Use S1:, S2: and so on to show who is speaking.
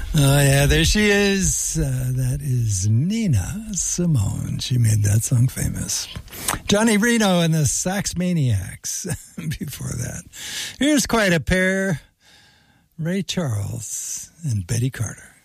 S1: Oh, yeah, there she is. That is Nina Simone. She made that song famous. Johnny Reno and the Sax Maniacs before that. Here's quite a pair. Ray Charles and Betty Carter.